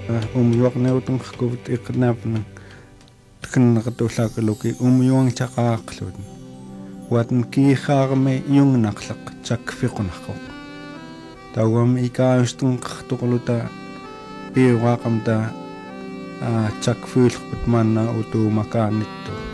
umuyuaq neutunqarkuput iqqanaapanan tkanneqatullaakaluki umuyuangchaqaaqlut watan kiihaarmi iyungnaqlaq chakfiqunarqoq tawam ikaayustunqartuqluta piuaqamta chakfiulqput manna utuumakaanittu